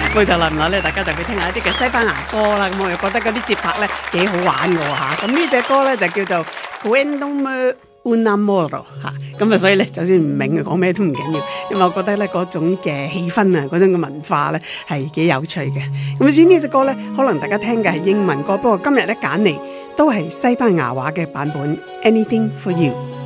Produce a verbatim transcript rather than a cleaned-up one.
冇錯啦，唔耐咧，大家就會聽下一啲嘅西班牙歌啦。咁我又覺得嗰啲節拍咧幾好玩嘅喎嚇。咁呢隻歌咧就叫做 Cuéntame un amor 嚇。咁啊，所以咧就算唔明講咩都唔緊要，因為我覺得咧嗰種嘅氣氛啊，嗰種嘅文化咧係幾有趣嘅。咁至於呢隻歌咧，可能大家聽嘅係英文歌，不過今日咧揀嚟都係西班牙話嘅版本 Anything for You。